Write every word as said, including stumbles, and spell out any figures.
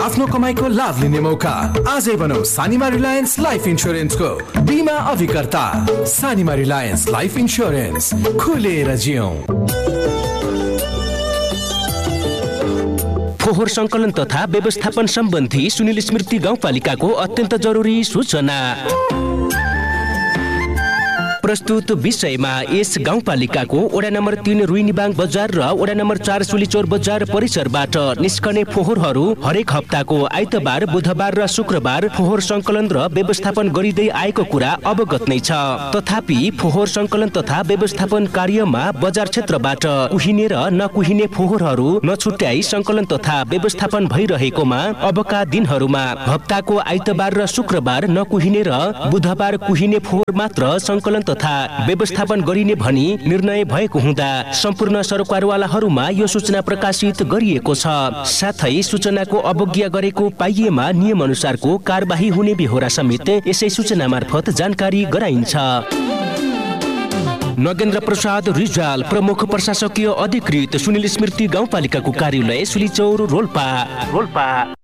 आफ्नो कमाईको लाभ लिने मौका। आजै बनाऊ सानिमा रिलायन्स लाइफ इन्स्योरेन्सको बीमा अभिकर्ता। सानिमा रिलायन्स लाइफ इन्स्योरेन्स, खुलेर जियौं। फोहोर संकलन तथा व्यवस्थापन सम्बन्धी सुनिल स्मृति गाउँपालिकाको अत्यन्त जरुरी सूचना। प्रस्तुत विषयमा यस गाउँपालिकाको वडा नम्बर तीन रुइनीबाङ बजार र वडा नम्बर चार सुलीचौर बजार परिसरबाट निस्कने फोहोरहरू हरेक हप्ताको आइतबार, बुधबार र शुक्रबार फोहोर संकलन र व्यवस्थापन गरिँदै आएको कुरा अवगत नै छ। तथापि फोहोर संकलन तथा व्यवस्थापन कार्यमा बजार क्षेत्रबाट कुहिने र नकुहिने फोहोरहरू नछुट्याई संकलन तथा व्यवस्थापन भइरहेकोमा अबका दिनहरूमा हप्ताको आइतबार र शुक्रबार नकुहिने र बुधबार कुहिने फोहोर मात्र संकलन तथा व्यवस्थापन गरिने भनी निर्णय भएको हुँदा सम्पूर्ण सरकारवालाहरूमा यो सूचना प्रकाशित गरिएको छ। साथै सूचनाको अवज्ञा गरेको पाइएमा नियम अनुसारको कारबाही हुने बेहोरा समेत यसै सूचना मार्फत जानकारी गराइन्छ। नगेन्द्र प्रसाद रिजाल, प्रमुख प्रशासकीय अधिकृत, सुनिल स्मृति गाउँपालिकाको कार्यालय सुलीचौर, रोल्पा रोल्पा।